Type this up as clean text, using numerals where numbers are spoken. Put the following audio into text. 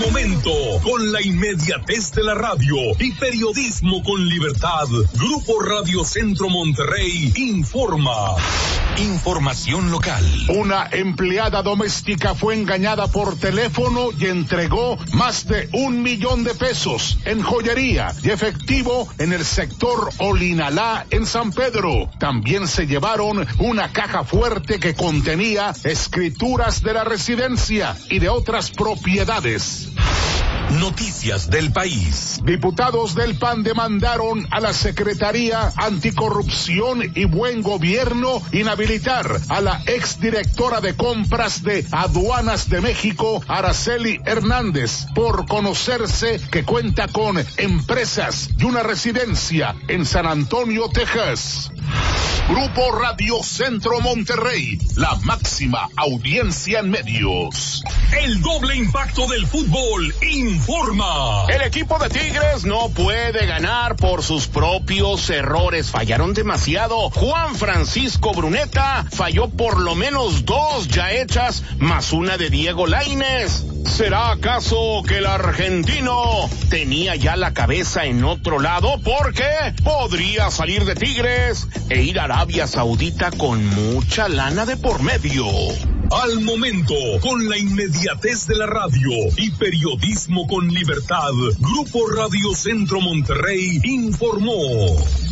momento, con la inmediatez de la radio y periodismo con libertad, Grupo Radio Centro Monterrey informa. Información local. Una empleada doméstica fue engañada por teléfono y entregó más de $1,000,000 en joyería y efectivo en el sector Olinalá en San Pedro. También se llevaron una caja fuerte que contenía escrituras de la residencia y de otras propiedades. Noticias del país. Diputados del PAN demandaron a la Secretaría Anticorrupción y Buen Gobierno inhabilitar a la exdirectora de compras de Aduanas de México, Araceli Hernández, por conocerse que cuenta con empresas y una residencia en San Antonio, Texas. Grupo Radio Centro Monterrey, la máxima audiencia en medios. El doble impacto del fútbol informa. El equipo de Tigres no puede ganar por sus propios errores. Fallaron demasiado. Juan Francisco Bruneta falló por lo menos 2 ya hechas, más una de Diego Lainez. ¿Será acaso que el argentino tenía ya la cabeza en otro lado? Porque podría salir de Tigres e ir a Arabia Saudita con mucha lana de por medio. Al momento, con la inmediatez de la radio y periodismo con libertad, Grupo Radio Centro Monterrey informó.